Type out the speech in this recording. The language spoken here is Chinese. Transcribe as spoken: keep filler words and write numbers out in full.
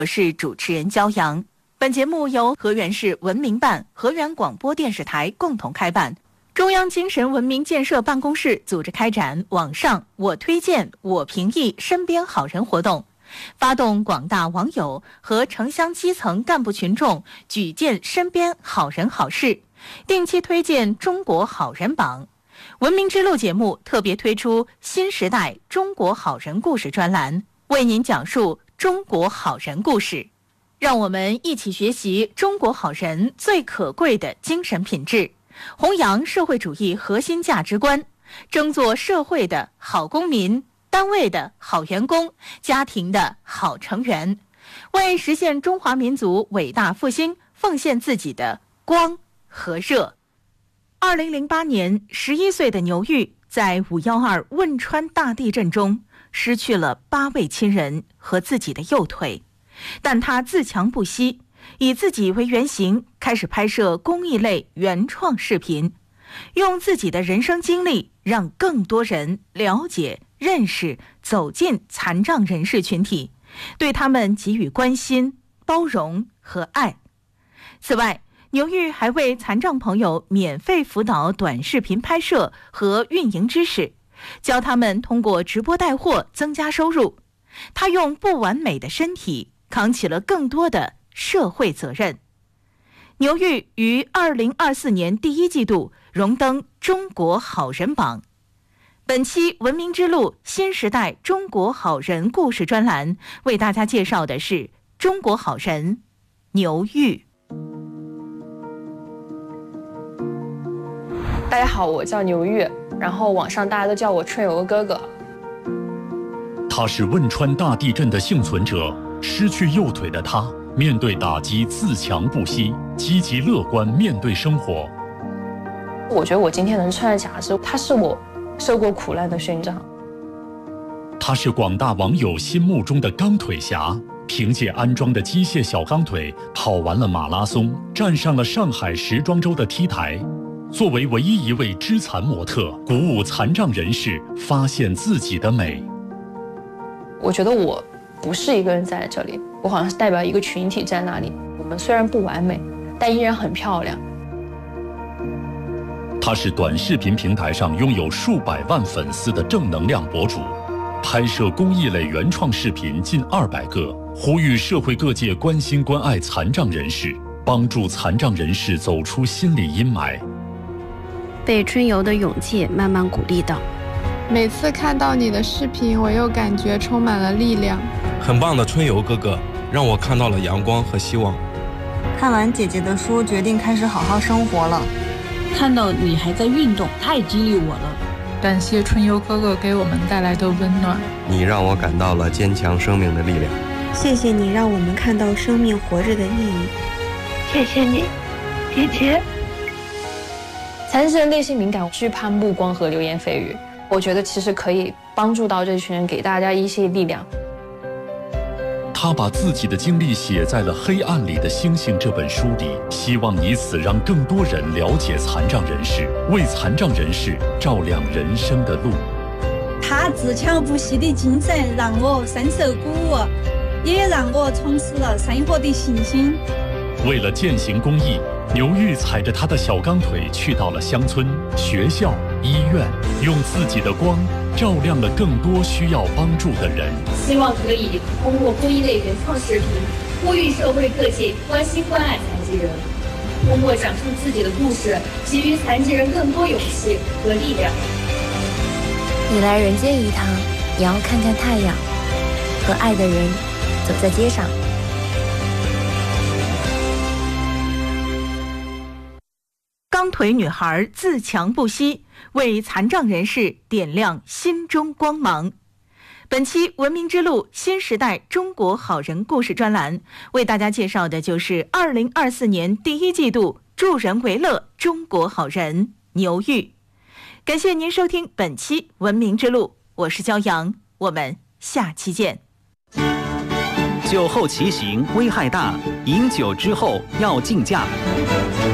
我是主持人焦阳。本节目由河源市文明办、河源广播电视台共同开办，中央精神文明建设办公室组织开展网上我推荐我评议身边好人活动，发动广大网友和城乡基层干部群众举荐身边好人好事，定期推荐中国好人榜。文明之路节目特别推出新时代中国好人故事专栏，为您讲述中国好人故事。让我们一起学习中国好人最可贵的精神品质，弘扬社会主义核心价值观，争做社会的好公民，单位的好员工，家庭的好成员，为实现中华民族伟大复兴奉献自己的光和热。二零零八年，十一岁的牛玉在五一二汶川大地震中失去了八位亲人和自己的右腿，但他自强不息，以自己为原型，开始拍摄公益类原创视频，用自己的人生经历让更多人了解、认识、走进残障人士群体，对他们给予关心、包容和爱。此外，牛玉还为残障朋友免费辅导短视频拍摄和运营知识，教他们通过直播带货增加收入。他用不完美的身体扛起了更多的社会责任。牛玉于二零二四年第一季度荣登中国好人榜。本期文明之路新时代中国好人故事专栏为大家介绍的是中国好人牛玉。 大家好，我叫牛玉，然后网上大家都叫我春游哥哥。 他是汶川大地震的幸存者，失去右腿的他面对打击自强不息，积极乐观面对生活。 我觉得我今天能穿着甲是他是我受过苦难的勋章。 他是广大网友心目中的钢腿侠，凭借安装的机械小钢腿跑完了马拉松，站上了上海时装周的 T 台。作为唯一一位肢残模特，鼓舞残障人士发现自己的美。 我觉得我不是一个人在这里，我好像是代表一个群体在那里。我们虽然不完美，但依然很漂亮。 他是短视频平台上拥有数百万粉丝的正能量博主，拍摄公益类原创视频近二百个，呼吁社会各界关心关爱残障人士，帮助残障人士走出心理阴霾。 被春游的勇气慢慢鼓励到， 每次看到你的视频，我又感觉充满了力量。 很棒的春游哥哥，让我看到了阳光和希望。 看完姐姐的书，决定开始好好生活了。 看到你还在运动，太激励我了。 感谢春游哥哥给我们带来的温暖， 你让我感到了坚强生命的力量。 谢谢你让我们看到生命活着的意义。 谢谢你，姐姐。 残疾人内心敏感，惧怕目光和流言蜚语。我觉得其实可以帮助到这群人，给大家一些力量。 他把自己的经历写在了《黑暗里的星星》这本书里，希望以此让更多人了解残障人士，为残障人士照亮人生的路。 他自强不息的精神让我深受鼓舞，也让我重拾了生活的信心。 为了践行公益，牛玉踩着他的小钢腿去到了乡村、学校、医院，用自己的光照亮了更多需要帮助的人。 希望可以通过公益类原创视频，呼吁社会各界关心关爱残疾人，通过讲述自己的故事，给予残疾人更多勇气和力量。 你来人间一趟，也要看看太阳，和爱的人走在街上。 钢腿女孩自强不息，为残障人士点亮心中光芒。本期文明之路新时代中国好人故事专栏为大家介绍的就是二零二四年第一季度助人为乐中国好人牛玉。感谢您收听本期文明之路，我是焦阳，我们下期见。 酒后骑行危害大，饮酒之后要禁驾。